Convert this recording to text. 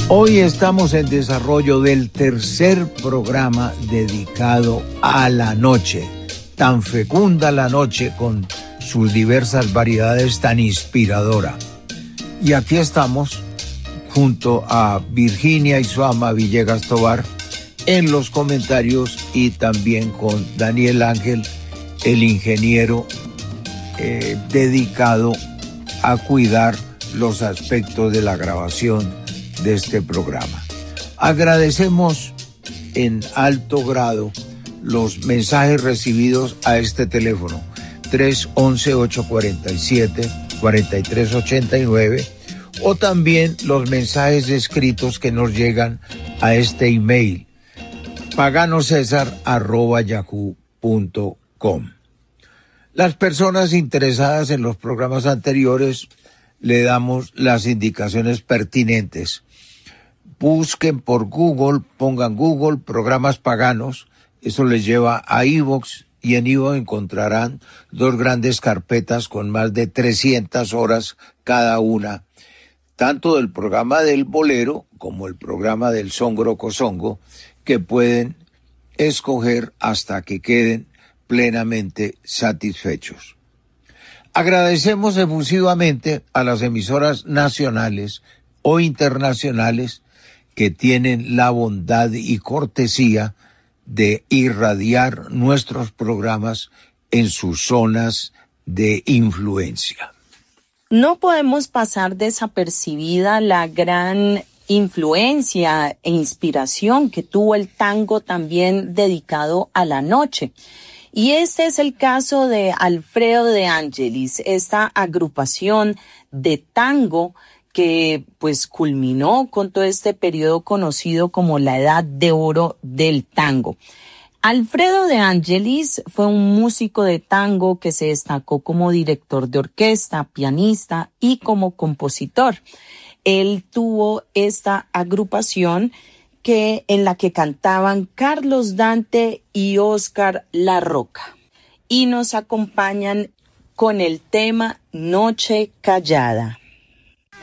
Hoy estamos en desarrollo del tercer programa dedicado a la noche. Tan fecunda la noche con sus diversas variedades, tan inspiradora. Y aquí estamos junto a Virginia Isuama Villegas Tovar en los comentarios y también con Daniel Ángel, el ingeniero dedicado a cuidar los aspectos de la grabación de este programa. Agradecemos en alto grado los mensajes recibidos a este teléfono 311-847-4389 o también los mensajes escritos que nos llegan a este email paganosesar@yahoo.com. Las personas interesadas en los programas anteriores le damos las indicaciones pertinentes. Busquen por Google, pongan Google programas paganos, eso les lleva a iVoox y en iVoox encontrarán dos grandes carpetas con más de 300 horas cada una, tanto del programa del bolero como el programa del songo cosongo, que pueden escoger hasta que queden plenamente satisfechos. Agradecemos efusivamente a las emisoras nacionales o internacionales que tienen la bondad y cortesía de irradiar nuestros programas en sus zonas de influencia. No podemos pasar desapercibida la gran influencia e inspiración que tuvo el tango también dedicado a la noche. Y este es el caso de Alfredo de Angelis, esta agrupación de tango que pues culminó con todo este periodo conocido como la Edad de Oro del tango. Alfredo de Angelis fue un músico de tango que se destacó como director de orquesta, pianista y como compositor. Él tuvo esta agrupación en la que cantaban Carlos Dante y Óscar La Roca. Y nos acompañan con el tema Noche Callada.